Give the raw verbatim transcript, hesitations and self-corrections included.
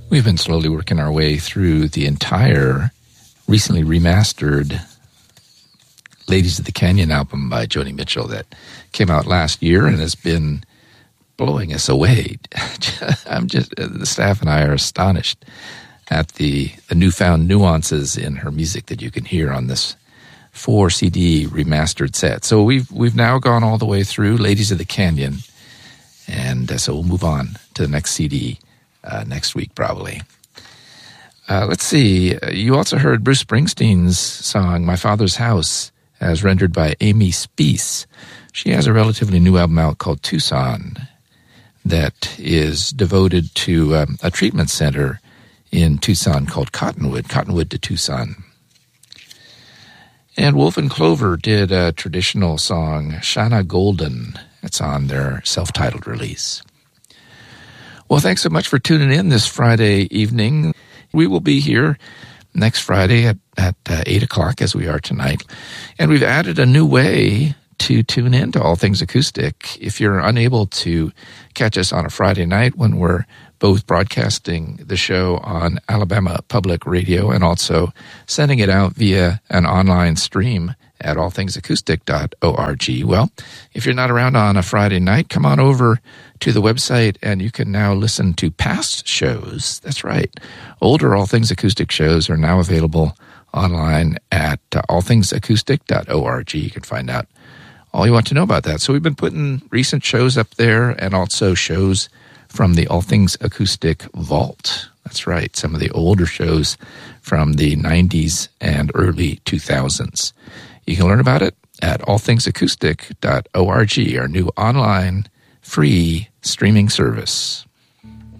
We've been slowly working our way through the entire recently remastered Ladies of the Canyon album by Joni Mitchell that came out last year and has been blowing us away. I'm just, the staff and I are astonished at the, the newfound nuances in her music that you can hear on this four C D remastered set. So we've we've now gone all the way through Ladies of the Canyon, and uh, so we'll move on to the next C D uh, next week probably. Uh, let's see. You also heard Bruce Springsteen's song "My Father's House," as rendered by Amy Speece. She has a relatively new album out called Tucson that is devoted to um, a treatment center in Tucson called Cottonwood, Cottonwood to Tucson. And Wolf and Clover did a traditional song, Shana Golden. It's on their self-titled release. Well, thanks so much for tuning in this Friday evening. We will be here next Friday at, at uh, eight o'clock as we are tonight. And we've added a new way to tune in to All Things Acoustic. If you're unable to catch us on a Friday night when we're both broadcasting the show on Alabama Public Radio and also sending it out via an online stream at all things acoustic dot org. Well, if you're not around on a Friday night, come on over to the website and you can now listen to past shows. That's right. Older All Things Acoustic shows are now available online at uh, all things acoustic dot org. You can find out all you want to know about that. So we've been putting recent shows up there and also shows from the All Things Acoustic Vault. That's right, some of the older shows from the nineties and early two thousands. You can learn about it at all things acoustic dot org, our new online free streaming service.